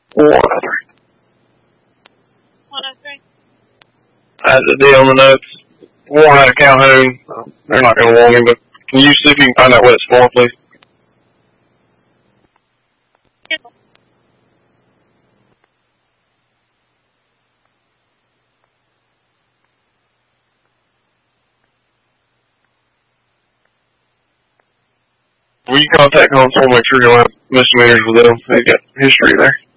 103. 103. That's the deal on the notes. Warren out of Calhoun. They're not going to want him, but can you see if you can find out what it's for, please? Will you contact Consul and make sure you'll have misdemeanors with them? They've got history there.